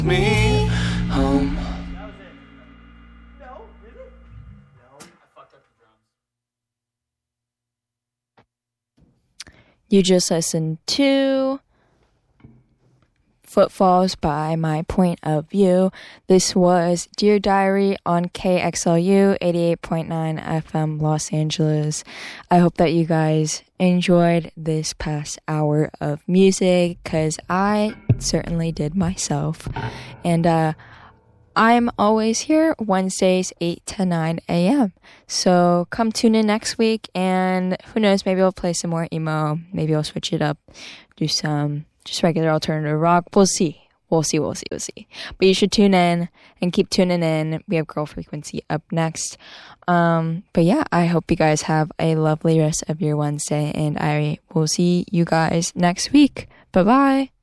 Me home. You just listened to Footfalls by My Point of View. This was Dear Diary on KXLU 88.9 FM Los Angeles. I hope that you guys enjoyed this past hour of music, because I certainly did myself. And I'm always here Wednesdays 8 to 9 a.m. So come tune in next week, and who knows, maybe I'll play some more emo. Maybe I'll switch it up, do some just regular alternative rock. We'll see. We'll see. But you should tune in and keep tuning in. We have Girl Frequency up next. But yeah, I hope you guys have a lovely rest of your Wednesday, and I will see you guys next week. Bye-bye.